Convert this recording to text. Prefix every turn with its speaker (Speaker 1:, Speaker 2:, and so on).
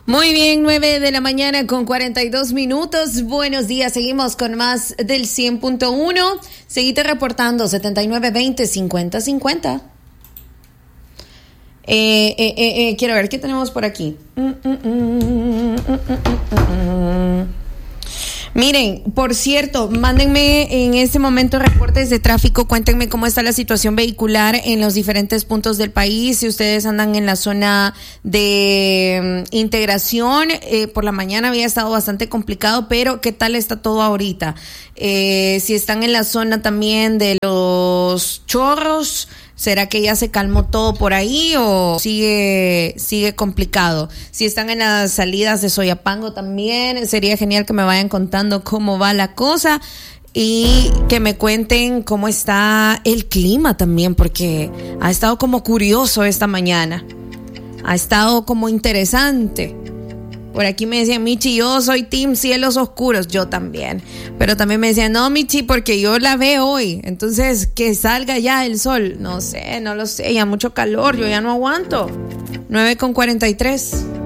Speaker 1: Muy bien, 9 de la mañana con 42 minutos. Buenos días, seguimos con más del 100.1. Seguite reportando 7920-5050. Quiero ver qué tenemos por aquí. Miren, por cierto, mándenme en este momento reportes de tráfico, cuéntenme cómo está la situación vehicular en los diferentes puntos del país, si ustedes andan en la zona de integración, por la mañana había estado bastante complicado, pero ¿qué tal está todo ahorita? Si están en la zona también de los Chorros, ¿será que ya se calmó todo por ahí o sigue complicado? Si están en las salidas de Soyapango también, sería genial que me vayan contando cómo va la cosa y que me cuenten cómo está el clima también, porque ha estado como curioso esta mañana. Ha estado como interesante. Por aquí me decían, Michi, yo soy team cielos oscuros, yo también. Pero también me decían, no, Michi, porque yo la veo hoy. Entonces, que salga ya el sol. No sé, no lo sé, ya mucho calor, yo ya no aguanto. 9:43.